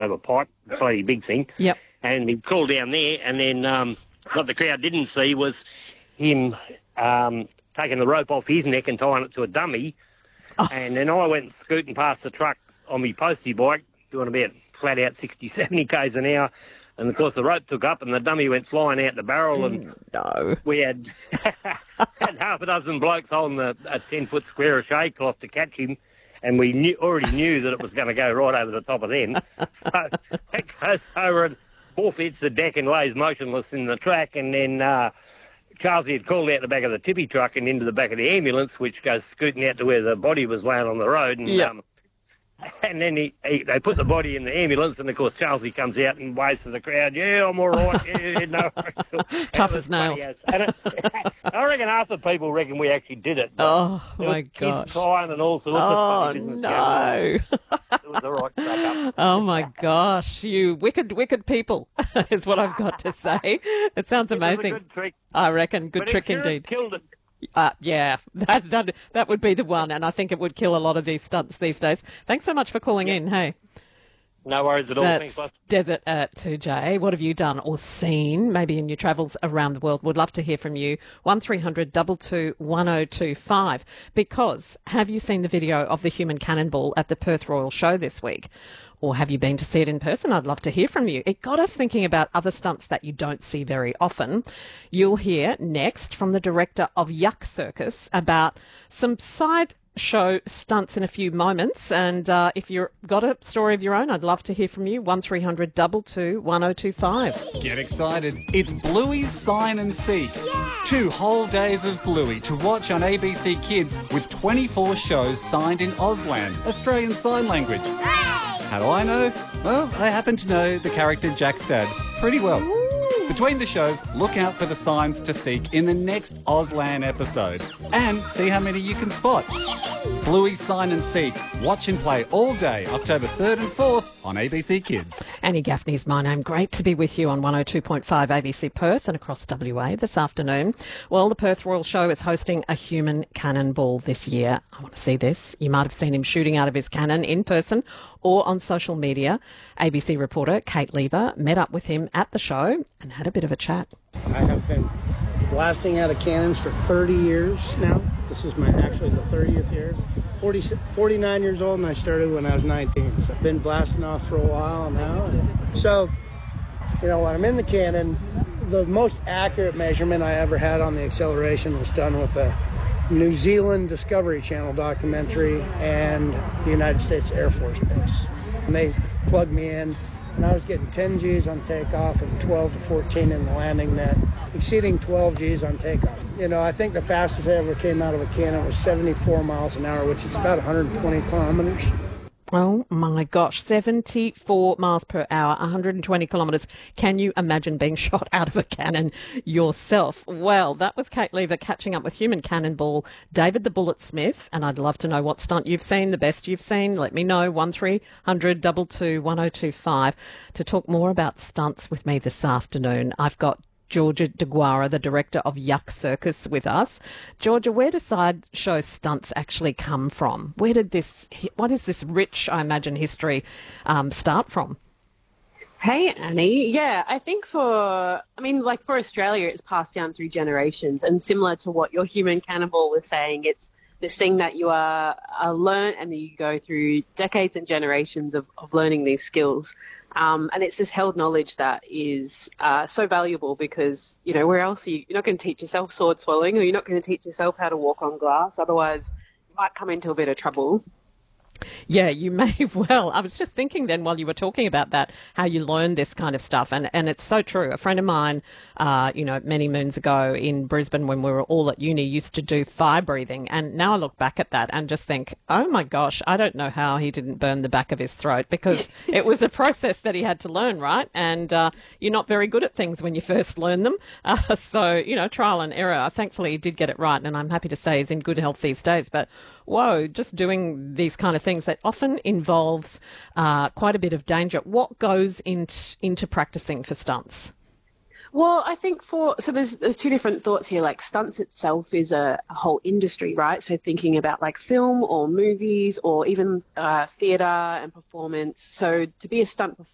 over pipe, bloody big thing. Yep. And we crawled down there, and then what the crowd didn't see was him taking the rope off his neck and tying it to a dummy. Oh. And then I went scooting past the truck on my postie bike, doing about flat out 60, 70 k's an hour. And, of course, the rope took up and the dummy went flying out the barrel. And we had half a dozen blokes holding a 10-foot square of shade cloth to catch him. And we already knew that it was going to go right over the top of them. So it goes over and forfeits the deck and lays motionless in the track. And then Charlesy had called out the back of the tippy truck and into the back of the ambulance, which goes scooting out to where the body was laying on the road. And, and then they put the body in the ambulance, and, of course, Charlesy comes out and waves to the crowd, yeah, I'm all right, yeah, no. Tough as nails. And I reckon half the people reckon we actually did it. Oh, my gosh. Kids crying and all sorts of funny business going on. It was all right crack up. Oh, my gosh. You wicked people is what I've got to say. It sounds amazing. It was a good trick. I reckon. Good trick indeed. Killed it. Yeah, that would be the one, and I think it would kill a lot of these stunts these days. Thanks so much for calling in, hey. No worries at all. That's Thanks, Desert 2J. What have you done or seen, maybe in your travels around the world? Would love to hear from you. 1300 222 1025. Because have you seen the video of the human cannonball at the Perth Royal Show this week? Or have you been to see it in person? I'd love to hear from you. It got us thinking about other stunts that you don't see very often. You'll hear next from the director of Yuck Circus about some side show stunts in a few moments. And if you've got a story of your own, I'd love to hear from you. 1300 222 1025. Get excited. It's Bluey's Sign and Seek. 2 whole days of Bluey to watch on ABC Kids with 24 shows signed in Auslan, Australian Sign Language. How do I know? Well, I happen to know the character Jack's dad pretty well. Between the shows, look out for the signs to seek in the next Auslan episode and see how many you can spot. Bluey's Sign and Seek. Watch and play all day, October 3rd and 4th on ABC Kids. Annie Gaffney's my name. Great to be with you on 102.5 ABC Perth and across WA this afternoon. Well, the Perth Royal Show is hosting a human cannonball this year. I want to see this. You might have seen him shooting out of his cannon in person or on social media. ABC reporter Kate Lever met up with him at the show and had a bit of a chat. I have been blasting out of cannons for 30 years now. This is actually the 30th year. 49 years old, and I started when I was 19. So I've been blasting off for a while now. So, when I'm in the cannon, the most accurate measurement I ever had on the acceleration was done with a New Zealand Discovery Channel documentary and the United States Air Force Base. And they plugged me in, and I was getting 10 Gs on takeoff and 12 to 14 in the landing net, exceeding 12 Gs on takeoff. I think the fastest I ever came out of a cannon was 74 miles an hour, which is about 120 kilometers. Oh, my gosh. 74 miles per hour, 120 kilometres. Can you imagine being shot out of a cannon yourself? Well, that was Kate Lever catching up with human cannonball David the Bullet Smith. And I'd love to know what stunt you've seen, the best you've seen. Let me know. 1300 222 1025 to talk more about stunts with me this afternoon. I've got Georgia DeGuara, the director of Yuck Circus, with us. Georgia, where do sideshow stunts actually come from? What is this rich, I imagine, history start from? Hey, Annie. Yeah, I think for Australia, it's passed down through generations. And similar to what your human cannibal was saying, it's this thing that you are learned and that you go through decades and generations of learning these skills. And it's this held knowledge that is so valuable because, where else you're not going to teach yourself sword swallowing, or you're not going to teach yourself how to walk on glass. Otherwise, you might come into a bit of trouble. Yeah, you may well. I was just thinking then while you were talking about that, how you learn this kind of stuff. And it's so true. A friend of mine, many moons ago in Brisbane when we were all at uni used to do fire breathing. And now I look back at that and just think, oh my gosh, I don't know how he didn't burn the back of his throat because it was a process that he had to learn, right? And you're not very good at things when you first learn them. So, trial and error. Thankfully, he did get it right. And I'm happy to say he's in good health these days. But whoa, just doing these kind of things that often involves quite a bit of danger. What goes into practicing for stunts? Well, I think there's two different thoughts here. Like stunts itself is a whole industry, right? So thinking about like film or movies or even theatre and performance. So to be a stunt